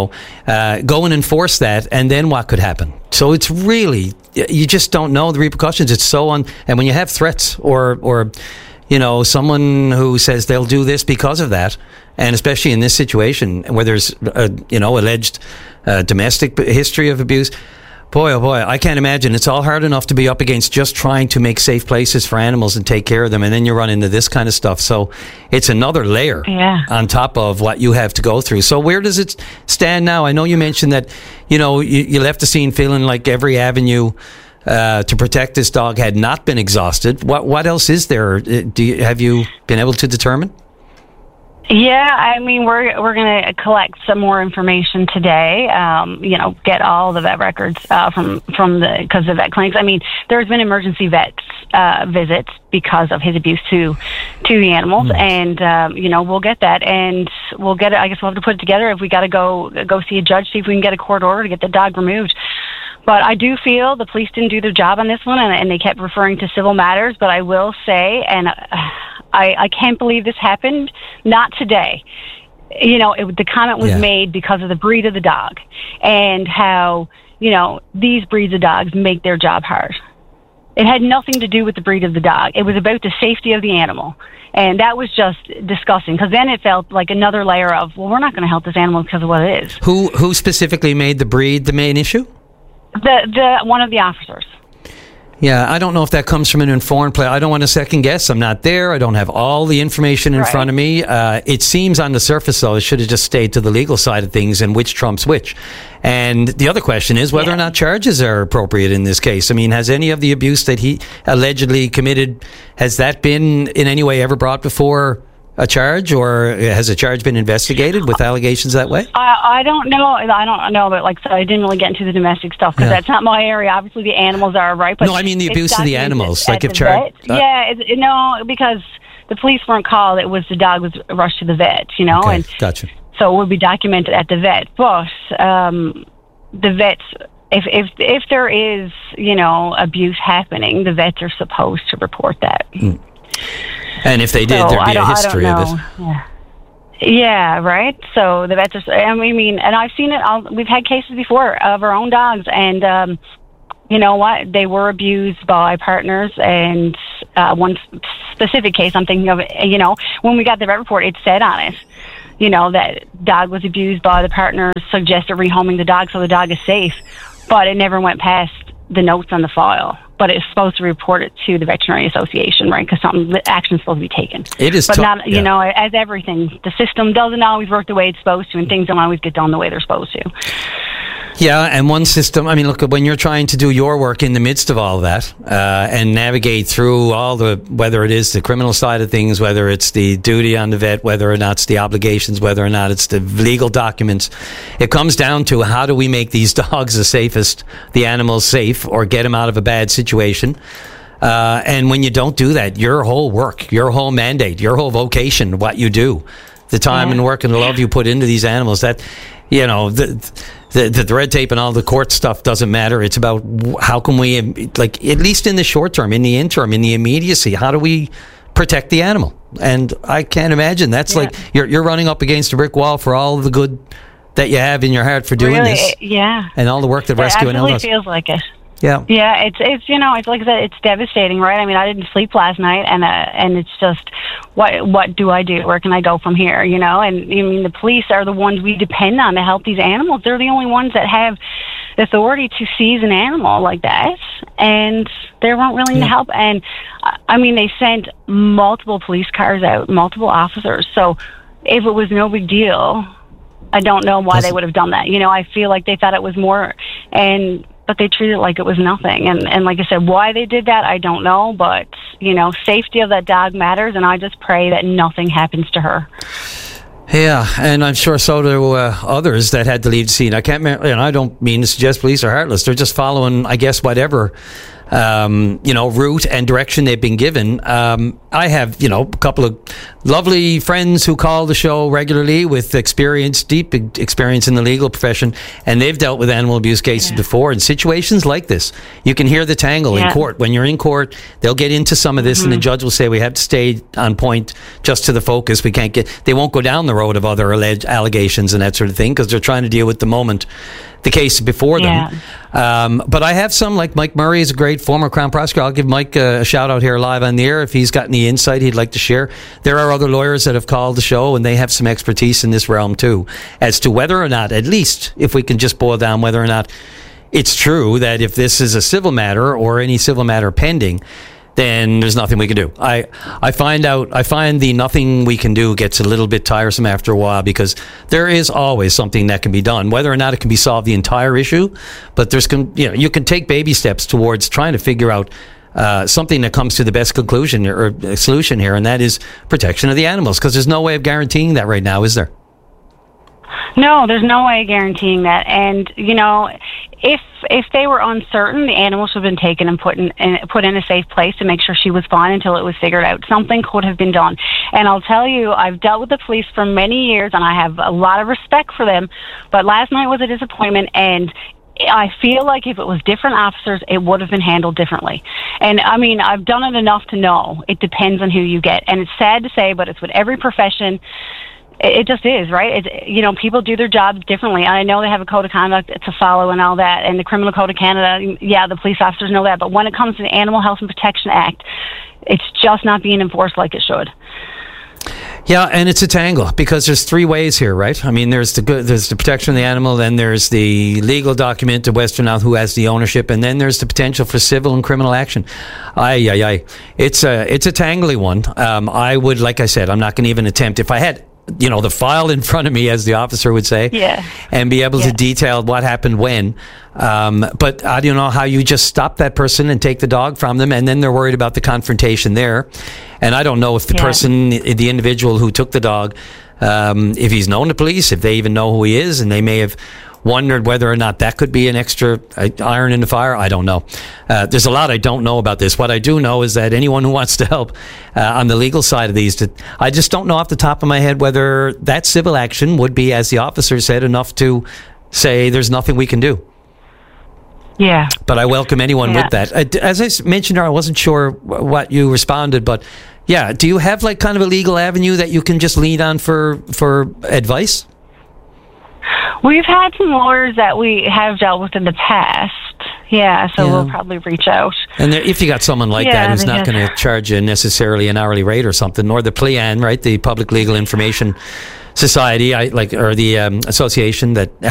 go and enforce that, and then what could happen? So it's really, you just don't know the repercussions. It's so and when you have threats or someone who says they'll do this because of that, and especially in this situation where there's alleged domestic history of abuse. Boy, oh boy, I can't imagine. It's all hard enough to be up against just trying to make safe places for animals and take care of them, and then you run into this kind of stuff. So it's another layer on top of what you have to go through. So where does it stand now? I know you mentioned that, you left the scene feeling like every avenue to protect this dog had not been exhausted. What else is there? Have you been able to determine? Yeah, I mean, we're going to collect some more information today. Get all the vet records because the vet clinics. I mean, there's been emergency vets visits because of his abuse to the animals, and we'll get that, and we'll get it. I guess we'll have to put it together if we got to go see a judge, see if we can get a court order to get the dog removed. But I do feel the police didn't do their job on this one, and they kept referring to civil matters. But I will say, and I can't believe this happened. Not today. The comment was made because of the breed of the dog and how, these breeds of dogs make their job hard. It had nothing to do with the breed of the dog. It was about the safety of the animal. And that was just disgusting because then it felt like another layer of, well, we're not going to help this animal because of what it is. Who specifically made the breed the main issue? The one of the officers. Yeah, I don't know if that comes from an informed play. I don't want to second guess. I'm not there. I don't have all the information in front of me. It seems on the surface, though, it should have just stayed to the legal side of things and which trumps which. And the other question is whether or not charges are appropriate in this case. I mean, has any of the abuse that he allegedly committed, has that been in any way ever brought before a charge, or has a charge been investigated with allegations that way? I don't know. I don't know, but like I said, I didn't really get into the domestic stuff because that's not my area. Obviously, the animals are right. But no, I mean the abuse of the animals. Like if charge. No, because the police weren't called. It was the dog was rushed to the vet. You know, okay, and gotcha. So it would be documented at the vet. But the vets, if there is abuse happening, the vets are supposed to report that. Mm. And if they did, there'd be a history of it. Yeah, right. So the vets are, I mean, and I've seen it. We've had cases before of our own dogs, and you know what? They were abused by partners. And one specific case I'm thinking of, when we got the vet report, it said on it, that dog was abused by the partners, suggested rehoming the dog so the dog is safe, but it never went past the notes on the file. But it's supposed to report it to the Veterinary Association, right? Because action's supposed to be taken. It is, but not, as everything, the system doesn't always work the way it's supposed to, and things don't always get done the way they're supposed to. Yeah, and one system, I mean, look, when you're trying to do your work in the midst of all that and navigate through all whether it is the criminal side of things, whether it's the duty on the vet, whether or not it's the obligations, whether or not it's the legal documents, it comes down to how do we make these dogs the animals safe, or get them out of a bad situation. And when you don't do that, your whole work, your whole mandate, your whole vocation, what you do, the time and work and the love you put into these animals, that, the red tape and all the court stuff doesn't matter. It's about how can we, like, at least in the short term, in the interim, in the immediacy, how do we protect the animal? And I can't imagine that's like you're running up against a brick wall for all the good that you have in your heart for doing this. Yeah. And all the work that Rescue NL does. It feels like it. Yeah. Yeah, it's it's like I said, it's devastating, right? I mean, I didn't sleep last night, and it's just what do I do? Where can I go from here? And I mean, the police are the ones we depend on to help these animals. They're the only ones that have the authority to seize an animal like that, and they weren't willing to help. And I mean, they sent multiple police cars out, multiple officers. So if it was no big deal, I don't know why they would have done that. I feel like they thought it was more, but they treated it like it was nothing. And like I said, why they did that, I don't know. But, safety of that dog matters, and I just pray that nothing happens to her. Yeah, and I'm sure so do others that had to leave the scene. I can't, I don't mean to suggest police are heartless. They're just following, I guess, whatever route and direction they've been given. I have, a couple of lovely friends who call the show regularly with deep experience in the legal profession, and they've dealt with animal abuse cases before. In situations like this, you can hear the tangle in court. When you're in court, they'll get into some of this, and the judge will say, we have to stay on point just to the focus. They won't go down the road of other alleged allegations and that sort of thing, because they're trying to deal with the case before them. But I have some, like Mike Murray is a great former Crown prosecutor. I'll give Mike a shout out here live on the air if he's got any insight he'd like to share. There are other lawyers that have called the show, and they have some expertise in this realm too, as to whether or not, at least if we can just boil down whether or not it's true that if this is a civil matter or any civil matter pending, then there's nothing we can do. I find the nothing we can do gets a little bit tiresome after a while, because there is always something that can be done, whether or not it can be solved the entire issue. But you can take baby steps towards trying to figure out something that comes to the best conclusion or solution here, and that is protection of the animals, because there's no way of guaranteeing that right now, is there? No, there's no way of guaranteeing that. And, if they were uncertain, the animal should have been taken and put in a safe place to make sure she was fine until it was figured out. Something could have been done. And I'll tell you, I've dealt with the police for many years, and I have a lot of respect for them. But last night was a disappointment, and I feel like if it was different officers, it would have been handled differently. And I mean, I've done it enough to know it depends on who you get. And it's sad to say, but it's with every profession. It just is, right? People do their jobs differently. I know they have a code of conduct to follow and all that, and the Criminal Code of Canada, the police officers know that. But when it comes to the Animal Health and Protection Act, it's just not being enforced like it should. Yeah, and it's a tangle, because there's three ways here, right? I mean, there's the protection of the animal, then there's the legal document of Western Health who has the ownership, and then there's the potential for civil and criminal action. It's a tangly one. I would, like I said, I'm not going to even attempt. If I had the file in front of me, as the officer would say, and be able to detail what happened when. But I don't know how you just stop that person and take the dog from them, and then they're worried about the confrontation there. And I don't know if the person, the individual who took the dog, if he's known to police, if they even know who he is, and they may have wondered whether or not that could be an extra iron in the fire. I don't know. There's a lot I don't know about this. What I do know is that anyone who wants to help on the legal side of these, I just don't know off the top of my head whether that civil action would be, as the officer said, enough to say there's nothing we can do. Yeah. But I welcome anyone with that. As I mentioned, I wasn't sure what you responded, but do you have like kind of a legal avenue that you can just lean on for advice? We've had some lawyers that we have dealt with in the past. So we'll probably reach out. And if you got someone like that who's not going to charge you necessarily an hourly rate or something, or the PLEAN, right, the Public Legal Information Society, or the association that